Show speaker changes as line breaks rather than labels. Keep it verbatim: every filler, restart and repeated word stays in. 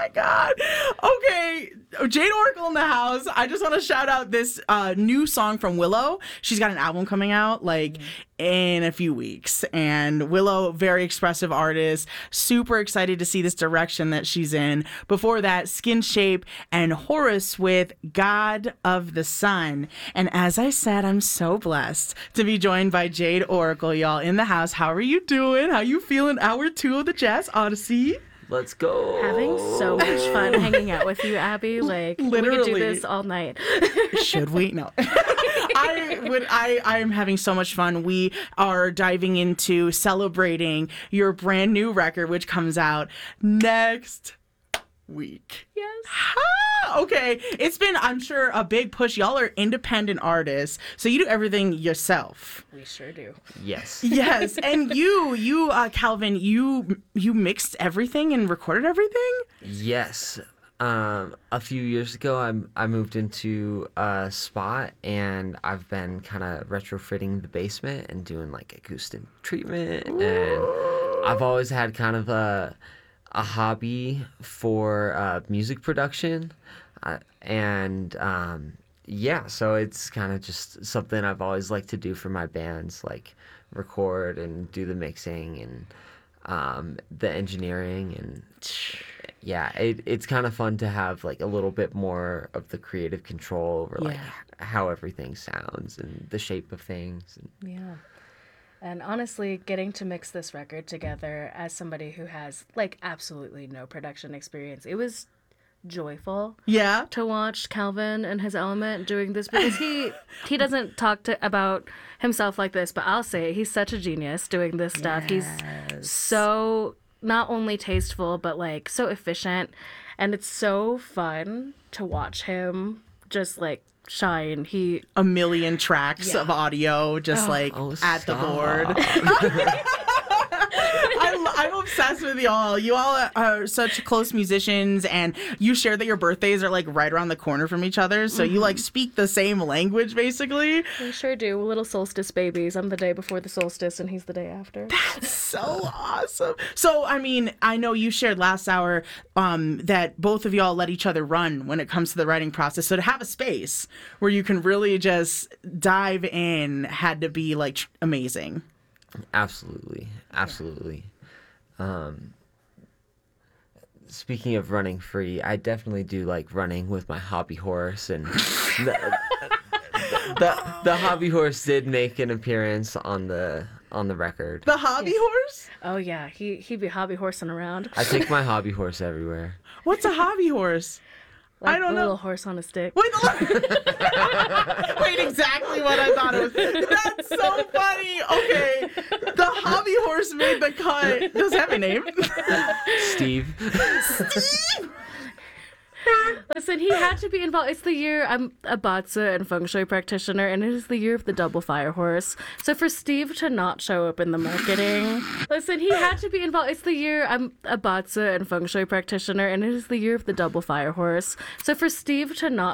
my God. Okay. Jade Oracle in the house. I just want to shout out this uh, new song from Willow. She's got an album coming out like mm-hmm. in a few weeks. And Willow, very expressive artist. Super excited to see this direction that she's in. Before that, Skin Shape and Horus with God of the Sun. And as I said, I'm so blessed to be joined by Jade Oracle, y'all, in the house. How are you doing? How you feeling? Hour two of the Jazz Odyssey.
Let's go.
Having so much fun hanging out with you, Abby. Like, literally. We could do this all night.
Should we? No. I would. I. I am having so much fun. We are diving into celebrating your brand new record, which comes out next week.
Yes.
Ah, okay. It's been, I'm sure, a big push. Y'all are independent artists, so you do everything yourself.
We sure do.
Yes.
Yes. And you, you, uh, Calvin, you, you mixed everything and recorded everything?
Yes. Um, a few years ago, I I moved into a spot, and I've been kind of retrofitting the basement and doing like acoustic treatment, and I've always had kind of a a hobby for uh, music production, uh, and um, yeah, so it's kind of just something I've always liked to do for my bands, like record and do the mixing and um, the engineering, and yeah, it, it's kind of fun to have like a little bit more of the creative control over like
yeah.
how everything sounds and the shape of things. And,
yeah. And honestly, getting to mix this record together as somebody who has, like, absolutely no production experience, it was joyful
yeah.
to watch Calvin and his element doing this, because he he doesn't talk to, about himself like this, but I'll say he's such a genius doing this stuff.
Yes.
He's so not only tasteful, but, like, so efficient. And it's so fun to watch him just, like, shine. He
a million tracks
yeah.
of audio just oh. like
oh,
at
stop.
the board. I'm, I'm obsessed with y'all. You all are such close musicians, and you share that your birthdays are like right around the corner from each other, so mm-hmm. you like speak the same language basically.
We sure do. We're little solstice babies. I'm the day before the solstice and he's the day after.
That's so awesome. So I mean, I know you shared last hour um, that both of y'all let each other run when it comes to the writing process. So to have a space where you can really just dive in had to be like tr- amazing.
Absolutely. Absolutely. Yeah. Um, speaking of running free, I definitely do like running with my hobby horse, and the, the the hobby horse did make an appearance on the on the record.
The hobby
yes.
horse?
Oh yeah, he he be hobby horsing around.
I take my hobby horse everywhere.
What's a hobby horse?
Like
I don't
a
know.
Little horse on a stick.
Wait, the... Wait, exactly what I thought it was. That's so funny. Okay, the hobby horse made the cut. Does it have a name?
Steve.
Steve.
Listen, he had to be involved. It's the year I'm a Batsa and feng shui practitioner, and it is the year of the double fire horse. So for Steve to not show up in the marketing, listen, he had to be involved. It's the year I'm a Batsa and feng shui practitioner, and it is the year of the double fire horse. So for Steve to not